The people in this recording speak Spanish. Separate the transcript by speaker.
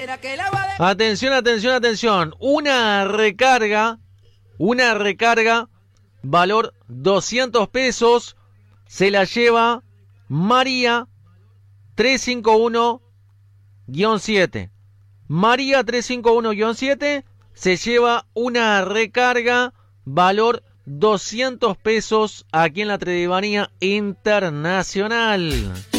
Speaker 1: Atención, atención, atención. Una recarga, valor 200 pesos, se la lleva María 351-7. María 351-7 se lleva una recarga, valor 200 pesos aquí en la Tredivanía Internacional.